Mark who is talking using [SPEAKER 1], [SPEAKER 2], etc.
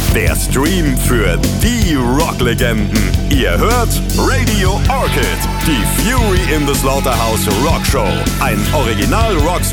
[SPEAKER 1] Der Stream für die Rocklegenden. Ihr hört Radio Orchid, die Fury in the Slaughterhouse Rock Show. Ein Original-Rock